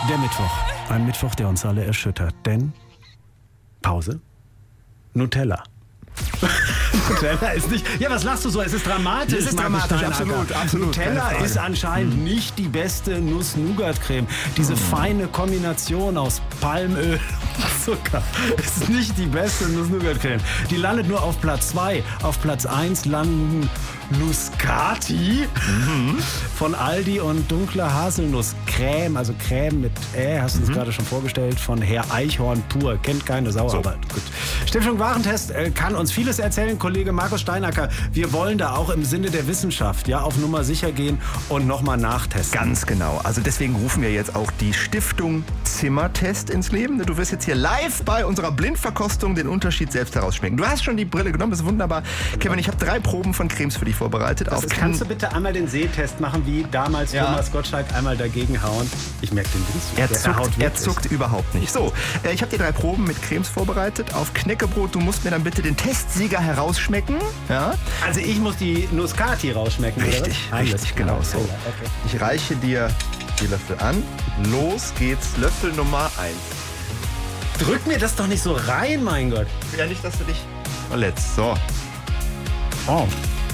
Der Mittwoch. Ein Mittwoch, der uns alle erschüttert. Denn Pause. Nutella. Nutella ist nicht... Ja, was lachst du so? Es ist dramatisch. Es ist dramatisch, absolut. Nutella ist anscheinend nicht die beste Nuss-Nougat-Creme. Diese feine Kombination aus Palmöl und Zucker ist nicht die beste Nuss-Nougat-Creme. Die landet nur auf Platz 2. Auf Platz 1 landen Muscati von Aldi und dunkle Haselnusscreme, also Creme mit hast du uns gerade schon vorgestellt, von Herr Eichhorn pur. Kennt keine Sau, aber gut. Stiftung Warentest kann uns vieles erzählen, Kollege Markus Steinacker. Wir wollen da auch im Sinne der Wissenschaft auf Nummer sicher gehen und nochmal nachtesten. Ganz genau. Also deswegen rufen wir jetzt auch die Stiftung Zimmertest ins Leben. Du wirst jetzt hier live bei unserer Blindverkostung den Unterschied selbst herausschmecken. Du hast schon die Brille genommen, das ist wunderbar. Kevin, ich habe 3 Proben von Cremes für dich vorbereitet. Kannst du bitte einmal den Sehtest machen, wie damals Thomas Gottschalk einmal dagegen hauen? Ich merke den Winzug. Er zuckt überhaupt nicht. So, ich habe dir 3 Proben mit Cremes vorbereitet auf Knäckebrot. Du musst mir dann bitte den Testsieger herausschmecken. Ja? Also ich muss die Muscati rausschmecken, richtig, oder? Richtig, genau so. Okay. Ich reiche dir die Löffel an. Los geht's, Löffel Nummer 1. Drück mir das doch nicht so rein, mein Gott. Ich will ja nicht, dass du dich verletzt. So. Oh.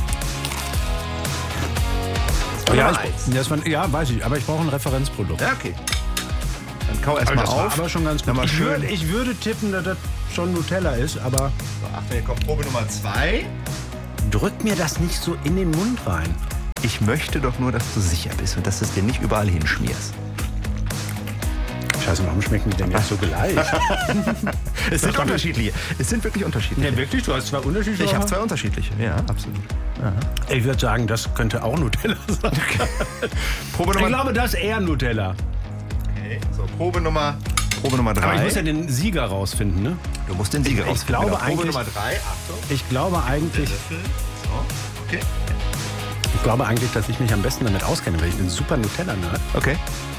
Ja, weiß ich, aber ich brauche ein Referenzprodukt. Ja, okay. Dann kau erstmal auf. Aber schon ganz gut. Ich würde tippen, dass das schon Nutella ist, aber... So, Achtung, hier kommt Probe Nummer 2. Drück mir das nicht so in den Mund rein. Ich möchte doch nur, dass du sicher bist und dass du es dir nicht überall hinschmierst. Scheiße, warum schmecken die denn jetzt so gleich? Es sind unterschiedliche. Es sind wirklich unterschiedliche. Ja, wirklich? Du hast 2 unterschiedliche? Ich habe 2 unterschiedliche, ja, absolut. Aha. Ich würde sagen, das könnte auch Nutella sein. Okay. Ich glaube, das ist eher Nutella. Okay, so, Probe Nummer 3. Aber ich muss ja den Sieger rausfinden, ne? Du musst den Sieger rausfinden. Glaube Probe eigentlich, Nummer 3, Achtung. Ich glaube eigentlich... So, okay. Ich glaube eigentlich, dass ich mich am besten damit auskenne, weil ich bin super Nutella-Nerd. Okay.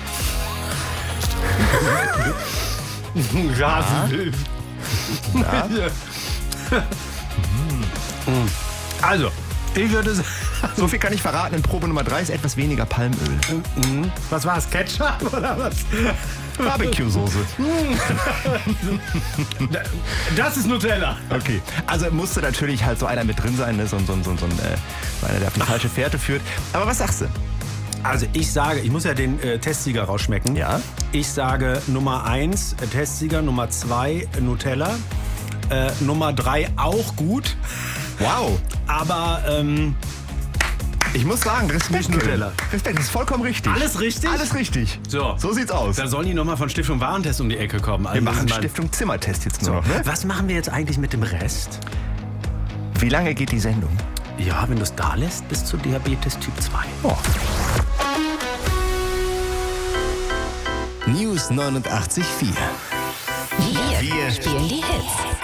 Ja. Also, ich würde sagen... So viel kann ich verraten. In Probe Nummer 3 ist etwas weniger Palmöl. Was war es? Ketchup oder was? Barbecue-Soße. Das ist Nutella. Okay. Also musste natürlich halt so einer mit drin sein, ne? so einer, der auf die falsche Fährte führt. Aber was sagst du? Also ich sage, ich muss ja den Testsieger rausschmecken. Ja. Ich sage Nummer 1 Testsieger, Nummer 2 Nutella, Nummer 3 auch gut. Wow. Aber ich muss sagen, Respekt, Nutella. Respekt, das ist vollkommen richtig. Alles richtig? Alles richtig. So sieht's aus. Da sollen die nochmal von Stiftung Warentest um die Ecke kommen. Also wir machen Stiftung Zimmertest jetzt nur noch. Ne? Was machen wir jetzt eigentlich mit dem Rest? Wie lange geht die Sendung? Ja, wenn du es da lässt, bis zu Diabetes Typ 2. Oh. News 89.4. Wir spielen die Hits.